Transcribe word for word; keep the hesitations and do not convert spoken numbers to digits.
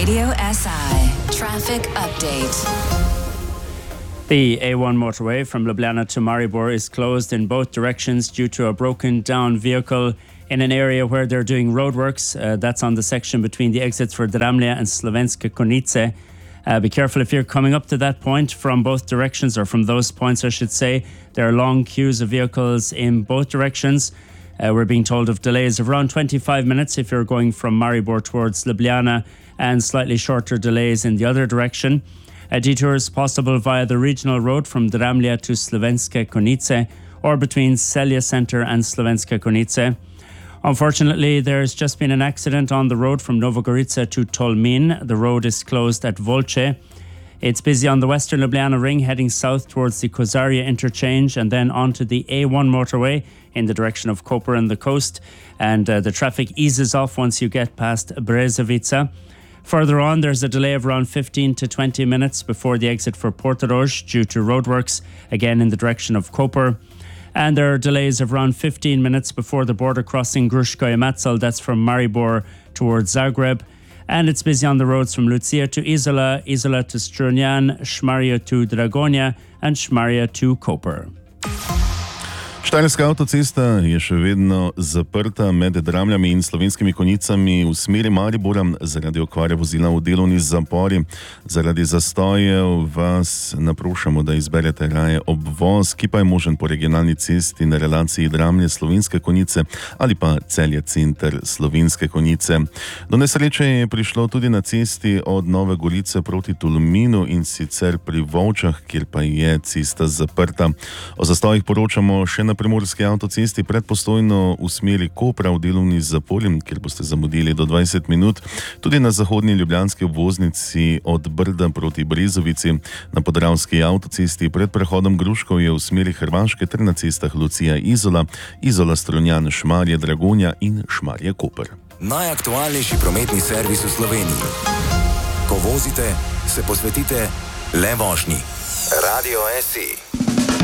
Radio S I Traffic Update. The A one motorway from Ljubljana to Maribor is closed in both directions due to a broken down vehicle in an area where they're doing roadworks. Uh, that's on the section between the exits for Dramlja and Slovenske Konjice. Uh, be careful if you're coming up to that point from both directions, or from those points, I should say. There are long queues of vehicles in both directions. Uh, we're being told of delays of around twenty-five minutes if you're going from Maribor towards Ljubljana, and slightly shorter delays in the other direction. A detour is possible via the regional road from Dramlja to Slovenske Konjice, or between Celje Centre and Slovenske Konjice. Unfortunately, there's just been an accident on the road from Novogorica to Tolmin. The road is closed at Volce. It's busy on the Western Ljubljana ring heading south towards the Kozarje interchange and then onto the A one motorway in the direction of Koper and the coast. And uh, the traffic eases off once you get past Brezovica. Further on, there's a delay of around fifteen to twenty minutes before the exit for Portorož due to roadworks, again in the direction of Koper. And there are delays of around fifteen minutes before the border crossing Gruškoje Macelj, that's from Maribor towards Zagreb. And it's busy on the roads from Lucija to Izola, Izola to Strunjan, Šmarje to Dragonja and Šmarje to Koper. Štajerska avtocesta je še vedno zaprta med Dramljami in Slovenskimi Konjicami v smeri Maribora zaradi okvare vozila v delovni zapori. Zaradi zastojev vas naprošamo, da izberete raje obvoz, ki pa je možen po regionalni cesti na relaciji Dramlje Slovenske Konjice ali pa Celje Center Slovenske Konjice. Do nesreče je prišlo tudi na cesti od Nove Gorice proti Tolminu, in sicer pri Volčah, kjer pa je cesta zaprta. O zastojih poročamo še na Primorski avtocesti pred Postojno v smeri Kopra v delovni zapori, kjer boste zamudili do dvajset minut. Tudi na zahodni ljubljanski obvoznici od Brda proti Brezovici, na Podravski avtocesti pred prehodom Gruškovje v smeri Hrvaške ter na cestah Lucija Izola, Izola Strunjan, Šmarje Dragonja in Šmarje Koper. Najaktualnejši prometni servis v Sloveniji. Ko vozite, se posvetite le vožnji. Radio S I.